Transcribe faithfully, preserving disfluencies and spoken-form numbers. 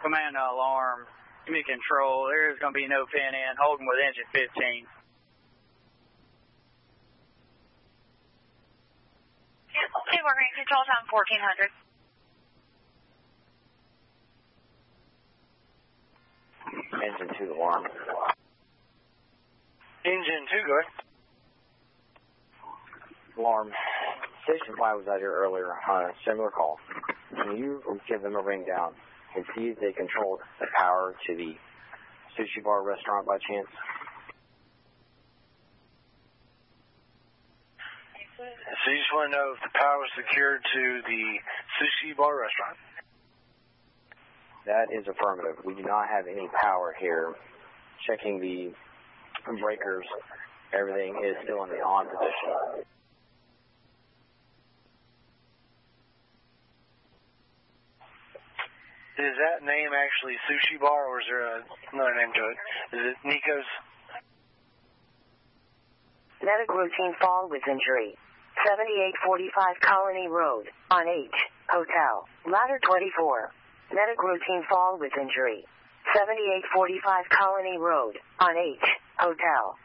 Command alarm. Give me control. There is going to be no pin in. Holding with engine fifteen. Okay, we're going to control time fourteen hundred. Engine two alarm. Engine two, go ahead. Alarm. Station five was out here earlier on a similar call. Can you give them a ring down and see if they controlled the power to the sushi bar restaurant by chance? So you just want to know if the power was secured to the sushi bar restaurant? That is affirmative. We do not have any power here. Checking the breakers, everything is still in the on position. Is that name actually Sushi Bar, or is there a, another name to it? Is it Nico's? Medic routine fall with injury. seventy-eight forty-five Colony Road, on H, Hotel, ladder twenty-four. Medic routine fall with injury. seventy-eight forty-five Colony Road, on H, Hotel,